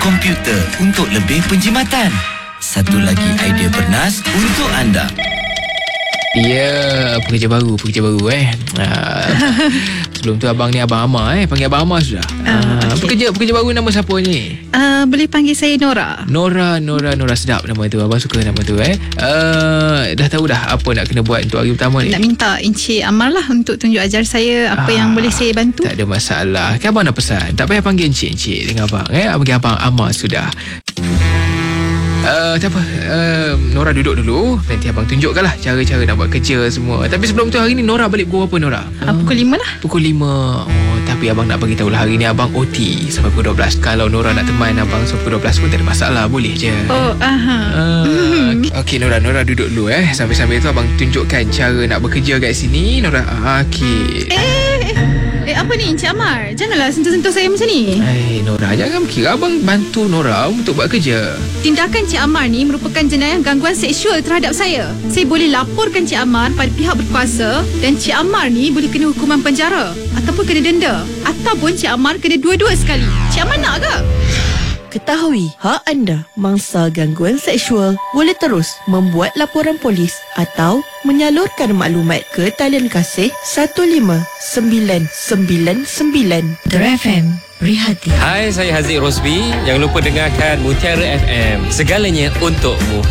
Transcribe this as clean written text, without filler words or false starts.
komputer untuk lebih penjimatan. Satu lagi idea bernas untuk anda. Ya, pekerja baru Sebelum tu abang ni Abang Amar panggil Abang Amar sudah. Okay. Pekerja baru nama siapa ni? Boleh panggil saya Nora. Nora, sedap nama tu. Abang suka nama tu. Dah tahu dah apa nak kena buat untuk hari pertama ni? Nak minta Encik Amar lah untuk tunjuk ajar saya apa yang boleh saya bantu. Tak ada masalah. Kan abang dah pesan, tak payah panggil encik dengan abang. Abang panggil Abang Amar sudah. Tak apa, Nora duduk dulu. Nanti abang tunjukkan lah cara-cara nak buat kerja semua. Tapi sebelum tu, hari ni Nora balik pukul berapa, Nora? Pukul 5 lah. Pukul 5. Tapi abang nak bagi tahu lah, hari ni abang OT sampai pukul 12. Kalau Nora nak teman abang sampai pukul 12 pun tak ada masalah, boleh je. Okey, Nora duduk dulu. Sambil-sambil tu abang tunjukkan cara nak bekerja kat sini, Nora. Okey. Apa ni Encik Amar? Janganlah sentuh-sentuh saya macam ni. Nora, jangan kira abang bantu Nora untuk buat kerja. Tindakan Encik Amar ni merupakan jenayah gangguan seksual terhadap saya. Saya boleh laporkan Encik Amar pada pihak berkuasa dan Encik Amar ni boleh kena hukuman penjara ataupun kena denda ataupun Encik Amar kena dua-dua sekali. Encik Amar nak ke? Ketahui hak anda mangsa gangguan seksual boleh terus membuat laporan polis atau menyalurkan maklumat ke talian kasih 15999. Dara FM, Berhati. Hai, saya Haziq Rosby. Jangan lupa dengarkan Mutiara FM. Segalanya untukmu.